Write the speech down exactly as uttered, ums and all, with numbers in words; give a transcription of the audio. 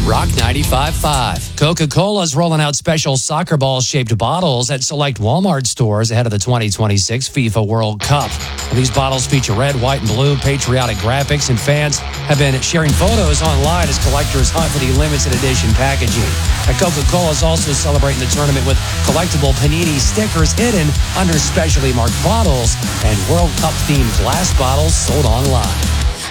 Rock ninety-five point five. Coca-Cola is rolling out special soccer ball-shaped bottles at select Walmart stores ahead of the twenty twenty-six FIFA World Cup. These bottles feature red, white, and blue patriotic graphics, and fans have been sharing photos online as collectors hunt for the limited edition packaging. And Coca-Cola is also celebrating the tournament with collectible Panini stickers hidden under specially marked bottles and World Cup-themed glass bottles sold online.